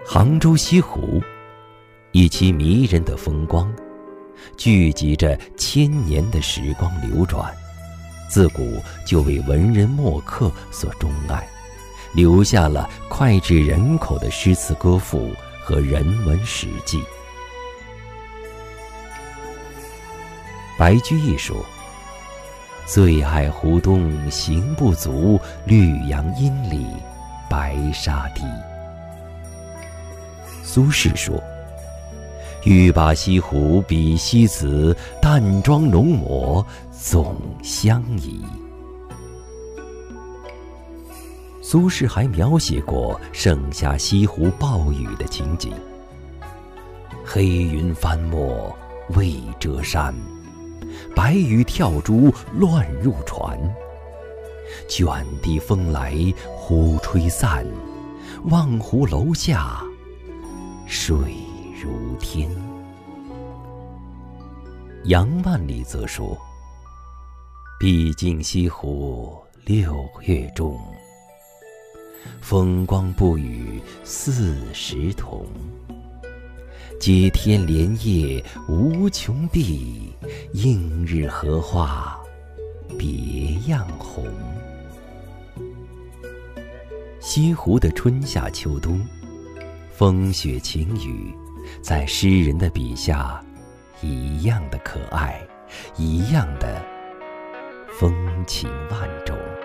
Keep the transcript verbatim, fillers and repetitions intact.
杭州西湖，以其迷人的风光，聚集着千年的时光流转，自古就为文人墨客所钟爱，留下了脍炙人口的诗词歌赋和人文史记。白居易说：“最爱湖东行不足，绿杨阴里白沙堤。”苏轼说：“欲把西湖比西子，淡妆浓抹总相宜。”苏轼还描写过盛夏西湖暴雨的情景：“黑云翻墨未遮山，白雨跳珠乱入船。卷地风来忽吹散，望湖楼下水如天。”杨万里则说：“毕竟西湖六月中，风光不与四时同。接天莲叶无穷碧，映日荷花别样红。”西湖的春夏秋冬，风雪晴雨，在诗人的笔下一样的可爱，一样的风情万种。